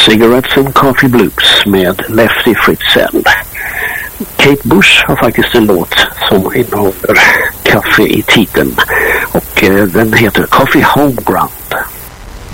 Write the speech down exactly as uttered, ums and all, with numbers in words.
Cigarettes and Coffee Blues med Lefty Fritzell. Kate Bush har faktiskt en låt som innehåller kaffe i titeln och eh, den heter Coffee Homeground.